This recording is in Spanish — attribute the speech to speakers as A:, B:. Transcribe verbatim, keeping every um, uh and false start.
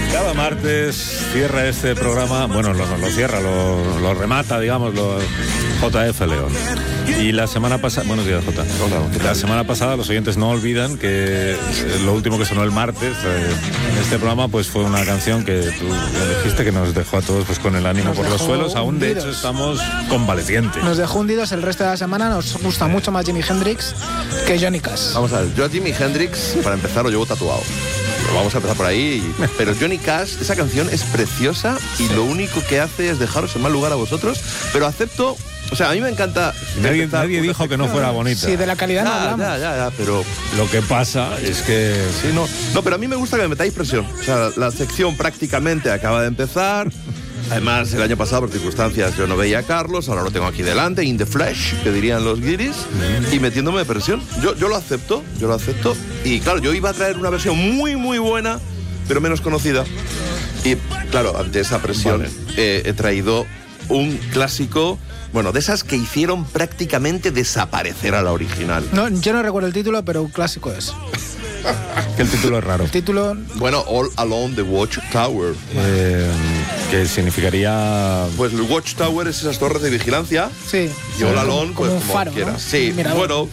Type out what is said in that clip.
A: Cada martes cierra este programa, bueno, lo, lo cierra, lo, lo remata, digamos, lo, J F León. Y la semana pasada, buenos días, Jota. Hola, la semana pasada los oyentes no olvidan que lo último que sonó el martes eh, en este programa pues fue una canción que tú dijiste que nos dejó a todos pues con el ánimo nos por los suelos. Aún hundidos. De hecho estamos convalecientes.
B: Nos dejó hundidos el resto de la semana. Nos gusta eh. mucho más Jimi Hendrix que Johnny Cash.
C: Vamos a ver, yo a Jimi Hendrix para empezar lo llevo tatuado. Vamos a empezar por ahí. Pero Johnny Cash, esa canción es preciosa y sí. Lo único que hace es dejaros en mal lugar a vosotros. Pero acepto, o sea, a mí me encanta.
A: Nadie, nadie dijo que no fuera bonita.
B: Sí, de la calidad
C: ya,
B: no hablamos.
C: Ya, ya, ya, pero
A: lo que pasa es que
C: sí, no, no, pero a mí me gusta que me metáis presión. O sea, la sección prácticamente acaba de empezar. Además, el año pasado, por circunstancias, yo no veía a Carlos, ahora lo tengo aquí delante, in the flesh, que dirían los guiris, mm. y metiéndome de presión. Yo, yo lo acepto, yo lo acepto. Y claro, yo iba a traer una versión muy, muy buena, pero menos conocida. Y claro, ante esa presión vale. eh, he traído un clásico, bueno, de esas que hicieron prácticamente desaparecer a la original.
B: No, yo no recuerdo el título, pero un clásico es.
A: Que el título es raro.
B: El título...
C: Bueno, All Along the Watchtower.
A: Eh, que significaría...
C: Pues el Watchtower es esas torres de vigilancia.
B: Sí.
C: Y All Along,
B: como
C: pues
B: un
C: como
B: faro,
C: quieras.
B: ¿no?
C: Sí,
B: Mirador.
C: Bueno,